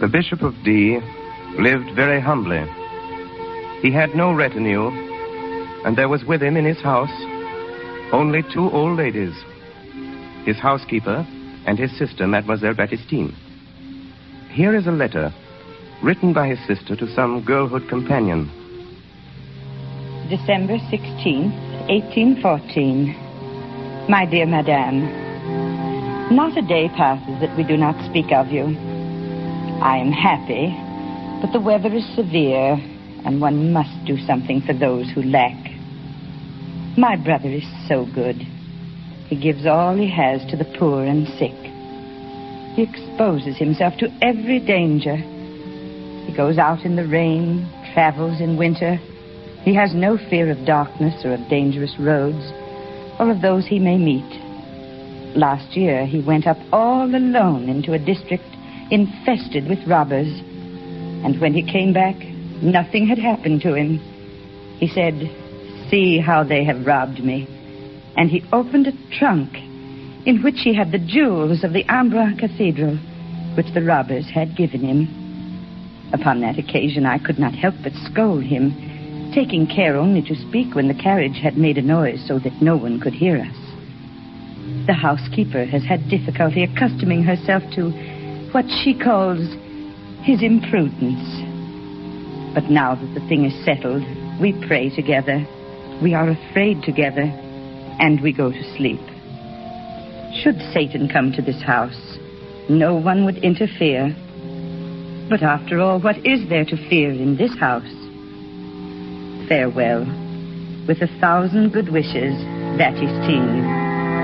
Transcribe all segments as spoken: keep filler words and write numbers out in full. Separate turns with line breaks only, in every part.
The Bishop of D lived very humbly. He had no retinue, and there was with him in his house only two old ladies, his housekeeper and his sister, Mademoiselle Baptistine. Here is a letter written by his sister to some girlhood companion.
December sixteenth, eighteen fourteen. My dear Madame, not a day passes that we do not speak of you. I am happy, but the weather is severe, and one must do something for those who lack. My brother is so good. He gives all he has to the poor and sick. He exposes himself to every danger. He goes out in the rain, travels in winter. He has no fear of darkness or of dangerous roads, or of those he may meet. Last year, he went up all alone into a district infested with robbers. And when he came back, nothing had happened to him. He said, "See how they have robbed me." And he opened a trunk in which he had the jewels of the Embrun Cathedral, which the robbers had given him. Upon that occasion, I could not help but scold him, taking care only to speak when the carriage had made a noise so that no one could hear us. The housekeeper has had difficulty accustoming herself to what she calls his imprudence. But now that the thing is settled, we pray together, we are afraid together, and we go to sleep. Should Satan come to this house, no one would interfere. But after all, what is there to fear in this house? Farewell. With a thousand good wishes, Baptistine.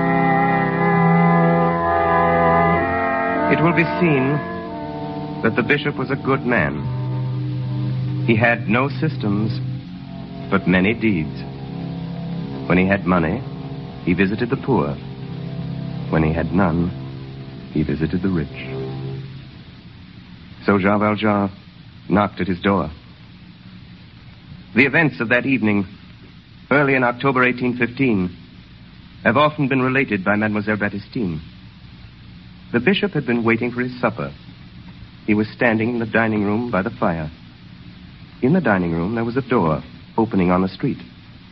It will be seen that the bishop was a good man. He had no systems, but many deeds. When he had money, he visited the poor. When he had none, he visited the rich. So Jean Valjean knocked at his door. The events of that evening, early in October eighteen fifteen, have often been related by Mademoiselle Baptistine. The bishop had been waiting for his supper. He was standing in the dining room by the fire. In the dining room, there was a door opening on the street.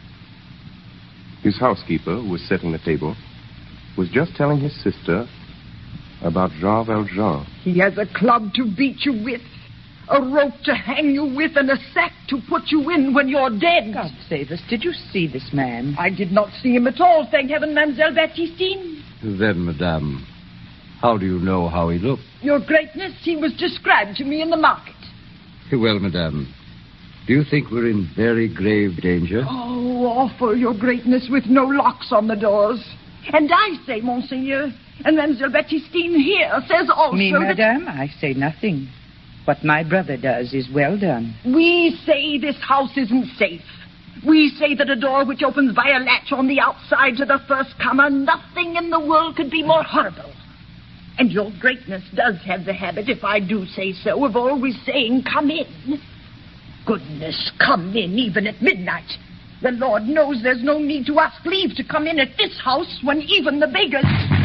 His housekeeper, who was setting the table, was just telling his sister about Jean Valjean.
He has a club to beat you with, a rope to hang you with, and a sack to put you in when you're dead.
God save us. Did you see this man?
I did not see him at all, thank heaven, Mademoiselle Baptistine.
Then, madame, how do you know how he looked?
Your Greatness, he was described to me in the market.
Well, madame, do you think we're in very grave danger?
Oh, awful, Your Greatness, with no locks on the doors. And I say, Monseigneur, and Mademoiselle Baptistine here says also
Me,
that...
madame, I say nothing. What my brother does is well done.
We say this house isn't safe. We say that a door which opens by a latch on the outside to the first comer, nothing in the world could be more horrible. And Your Greatness does have the habit, if I do say so, of always saying, "Come in." Goodness, come in even at midnight. The Lord knows there's no need to ask leave to come in at this house when even the beggars...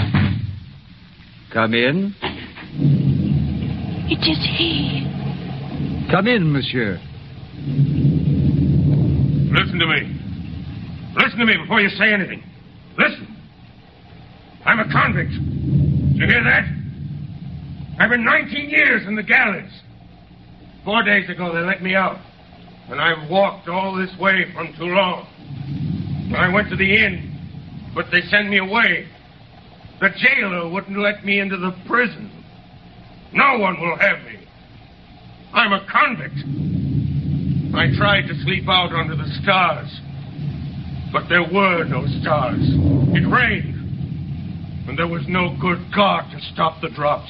Come in.
It is he.
Come in, monsieur.
Listen to me. Listen to me before you say anything. Listen. I'm a convict. Did you hear that? I've been nineteen years in the galleys. Four days ago, they let me out. And I've walked all this way from Toulon. I went to the inn, but they sent me away. The jailer wouldn't let me into the prison. No one will have me. I'm a convict. I tried to sleep out under the stars, but there were no stars. It rained, and there was no good God to stop the drops.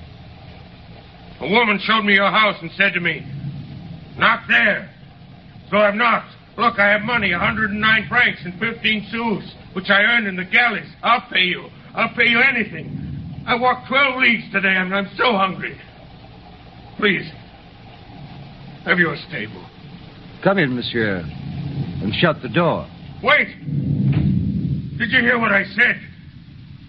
A woman showed me your house and said to me, "Knock there." So I've knocked. Look, I have money, one hundred nine francs and fifteen sous, which I earned in the galleys. I'll pay you. I'll pay you anything. I walked twelve leagues today, and I'm so hungry. Please, have you a stable?
Come in, monsieur, and shut the door.
Wait! Did you hear what I said?